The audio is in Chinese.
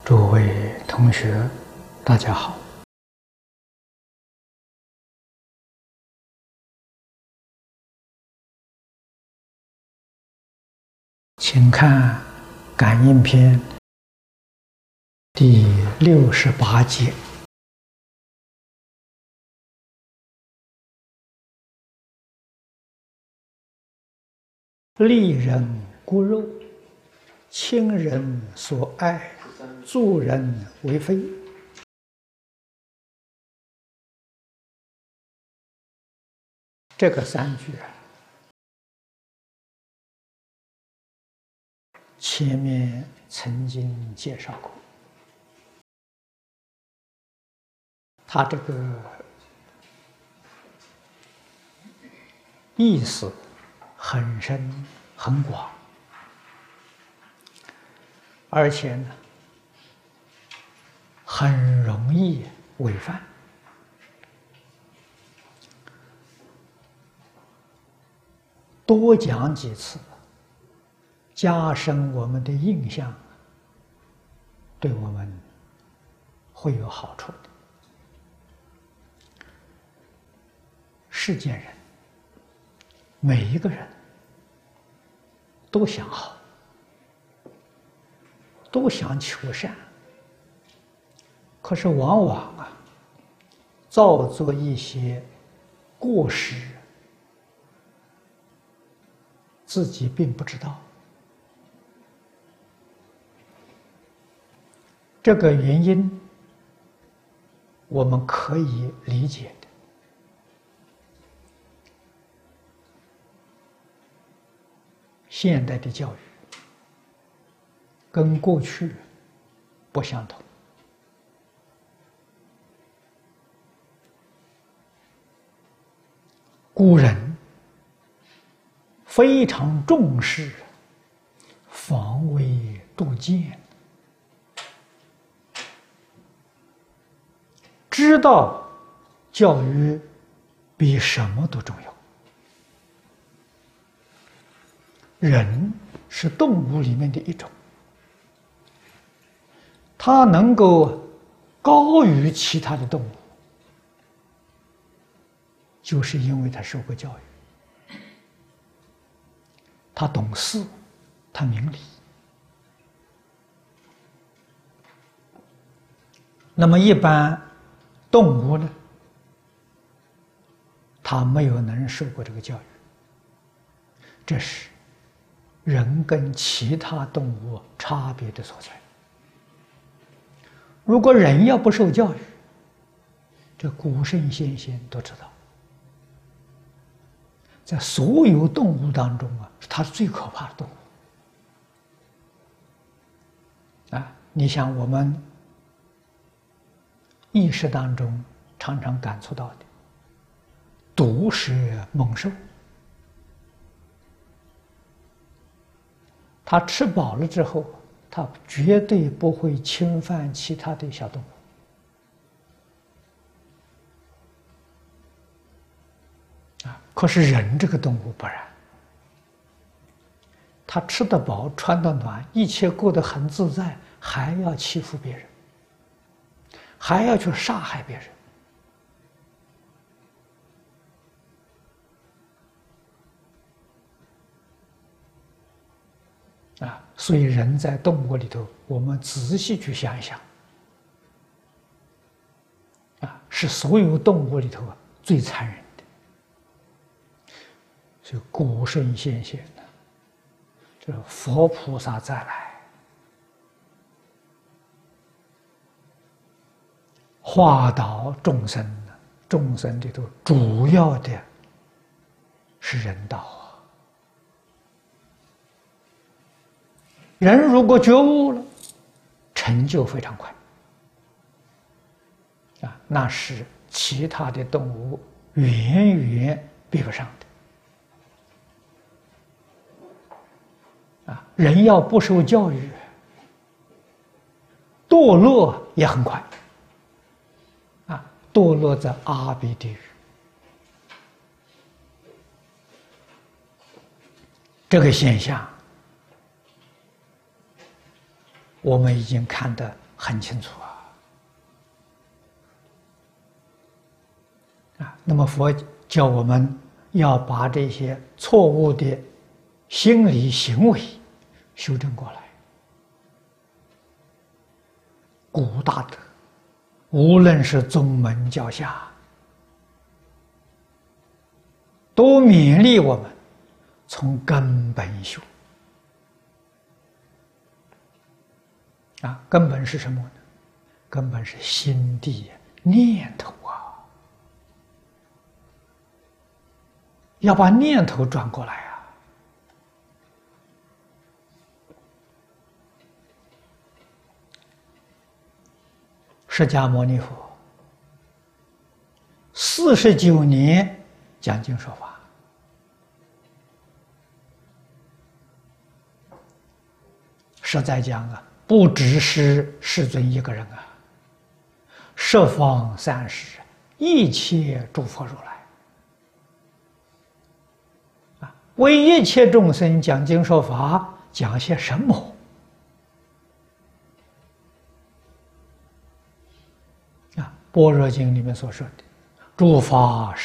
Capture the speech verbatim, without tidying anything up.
诸位同学，大家好。请看《感应篇》第六十八节。利人骨肉，亲人所爱，助人为非。这个三句啊，前面曾经介绍过，它这个意思很深很广，而且呢，很容易违犯。多讲几次，加深我们的印象，对我们会有好处的。世间人，每一个人都想好，都想求善，可是往往啊，造作一些过失，自己并不知道。这个原因我们可以理解的。现代的教育跟过去不相同。古人非常重视防微杜渐，知道教育比什么都重要。人是动物里面的一种，它能够高于其他的动物，就是因为它受过教育，他懂事，他明理。那么一般动物呢，它没有能受过这个教育，这是人跟其他动物差别的所在。如果人要不受教育，这古圣先贤都知道，在所有动物当中啊，它是最可怕的动物。啊，你想我们意识当中常常感触到的毒蛇猛兽，它吃饱了之后，它绝对不会侵犯其他的小动物。啊，可是人这个动物不然，他吃得饱，穿得暖，一切过得很自在，还要欺负别人，还要去杀害别人。啊，所以人在动物里头，我们仔细去想一想，啊，是所有动物里头啊最残忍的。所以古圣先贤呢，这佛菩萨再来，化导众生呢，众生里头主要的是人道啊。人如果觉悟了，成就非常快，啊，那是其他的动物远远比不上的。啊，人要不受教育，堕落也很快，啊，堕落在阿鼻地狱。这个现象，我们已经看得很清楚啊！啊，那么佛教我们要把这些错误的心理行为修正过来。古大德，无论是宗门教下，都勉励我们从根本修。啊，根本是什么呢？根本是心地念头啊！要把念头转过来啊！释迦牟尼佛四十九年讲经说法，实在讲啊，不只是世尊一个人啊，十方三世一切诸佛如来啊，为一切众生讲经说法，讲些什么？啊，《般若经》里面所说的诸法